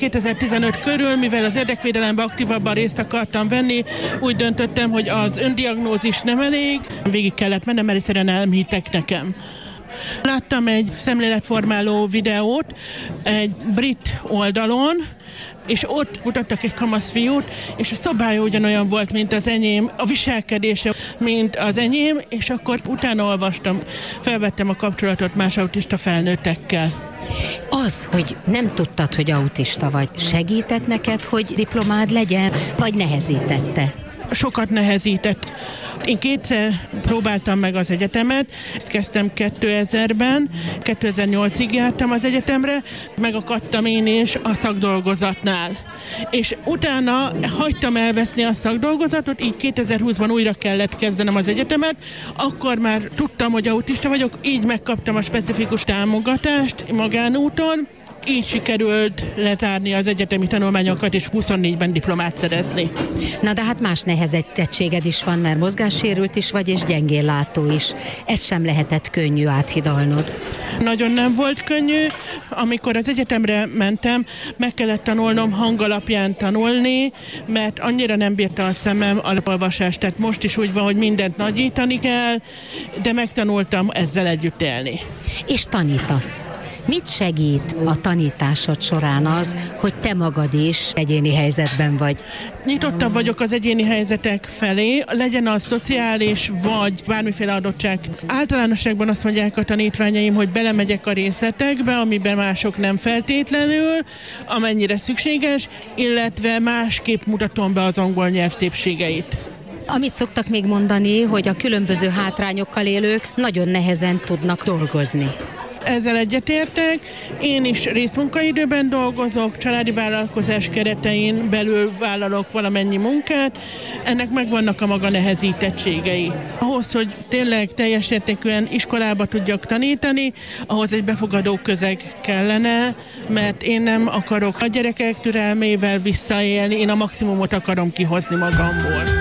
2015 körül, mivel az érdekvédelemben aktívabban részt akartam venni, úgy döntöttem, hogy az öndiagnózis nem elég, végig kellett mennem, mert egyszerűen nem hittek nekem. Láttam egy szemléletformáló videót egy brit oldalon, és ott mutattak egy kamasz fiút, és a szobája ugyanolyan volt, mint az enyém, a viselkedése, mint az enyém, és akkor utána olvastam, felvettem a kapcsolatot más autista felnőttekkel. Az, hogy nem tudtad, hogy autista vagy, segített neked, hogy diplomád legyen, vagy nehezítette? Sokat nehezített. Én kétszer próbáltam meg az egyetemet, ezt kezdtem 2000-ben, 2008-ig jártam az egyetemre, megakadtam én is a szakdolgozatnál. És utána hagytam elveszni a szakdolgozatot, így 2020-ban újra kellett kezdenem az egyetemet, akkor már tudtam, hogy autista vagyok, így megkaptam a specifikus támogatást magánúton, így sikerült lezárni az egyetemi tanulmányokat, és 24-ben diplomát szerezni. Na de hát más nehezettettséged is van, mert mozgássérült is vagy, és gyengénlátó is. Ez sem lehetett könnyű áthidalnod. Nagyon nem volt könnyű. Amikor az egyetemre mentem, meg kellett tanulnom hangalapján tanulni, mert annyira nem bírta a szemem a olvasást. Tehát most is úgy van, hogy mindent nagyítani kell, de megtanultam ezzel együtt élni. És tanítasz. Mit segít a tanításod során az, hogy te magad is egyéni helyzetben vagy? Nyitottabb vagyok az egyéni helyzetek felé, legyen az szociális vagy bármiféle adottság. Általánosságban azt mondják a tanítványaim, hogy belemegyek a részletekbe, amiben mások nem feltétlenül, amennyire szükséges, illetve másképp mutatom be az angol nyelv szépségeit. Amit szoktak még mondani, hogy a különböző hátrányokkal élők nagyon nehezen tudnak dolgozni. Ezzel egyetértek. Én is részmunkaidőben dolgozok, családi vállalkozás keretein belül vállalok valamennyi munkát. Ennek megvannak a maga nehezítettségei. Ahhoz, hogy tényleg teljes értékűen iskolába tudjak tanítani, ahhoz egy befogadó közeg kellene, mert én nem akarok a gyerekek türelmével visszaélni, én a maximumot akarom kihozni magamból.